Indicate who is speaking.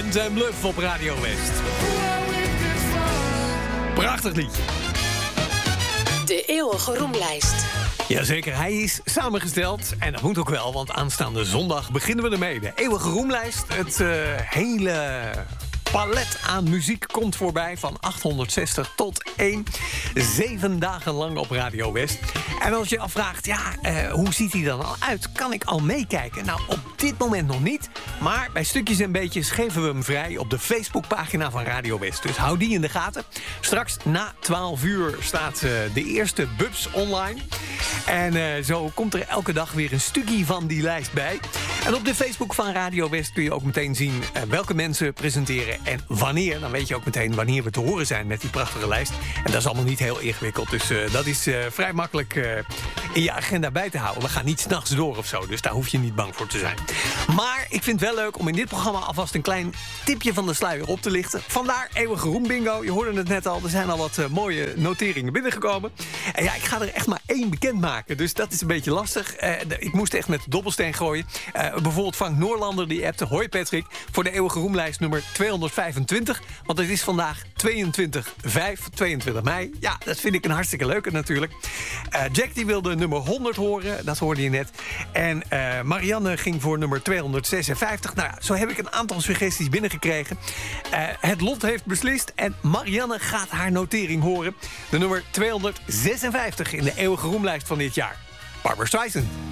Speaker 1: Blunt en Bluff op Radio West. Prachtig liedje.
Speaker 2: De eeuwige roemlijst.
Speaker 1: Jazeker, hij is samengesteld. En dat moet ook wel, want aanstaande zondag beginnen we ermee. De eeuwige roemlijst. Het hele palet aan muziek komt voorbij. Van 860 tot 1. 7 dagen lang op Radio West. En als je je afvraagt, hoe ziet hij dan al uit? Kan ik al meekijken? Nou, op dit moment nog niet. Maar bij stukjes en beetjes geven we hem vrij op de Facebookpagina van Radio West. Dus hou die in de gaten. Straks na 12 uur staat de eerste Bubs online. En zo komt er elke dag weer een stukje van die lijst bij. En op de Facebook van Radio West kun je ook meteen zien welke mensen presenteren en wanneer. Dan weet je ook meteen wanneer we te horen zijn met die prachtige lijst. En dat is allemaal niet heel ingewikkeld. Dus dat is vrij makkelijk in je agenda bij te houden. We gaan niet 's nachts door of zo, dus daar hoef je niet bang voor te zijn. Maar ik vind het wel leuk om in dit programma alvast een klein tipje van de sluier op te lichten. Vandaar eeuwige roem bingo. Je hoorde het net al, er zijn al wat mooie noteringen binnengekomen. En ja, ik ga er echt maar 1 bekendmaken, dus dat is een beetje lastig. Ik moest echt met de dobbelsteen gooien. Bijvoorbeeld Frank Noorlander die appte: hoi Patrick, voor de eeuwige roemlijst nummer 225. Want het is vandaag 22 mei. Ja, dat vind ik een hartstikke leuke natuurlijk. Jack die wilde nummer 100 horen, dat hoorde je net. En Marianne ging voor nummer 256. Nou ja, zo heb ik een aantal suggesties binnengekregen. Het lot heeft beslist en Marianne gaat haar notering horen. De nummer 256 in de eeuwige roemlijst van dit jaar. Barbra Streisand.